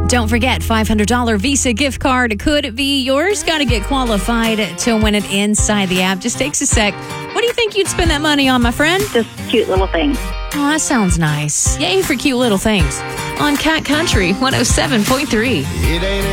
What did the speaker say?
Don't forget, $500 Visa gift card could be yours. Got to get qualified to win it inside the app. Just takes a sec. What do you think you'd spend that money on, my friend? Just cute little things. Oh, that sounds nice. Yay for cute little things. On Cat Country 107.3.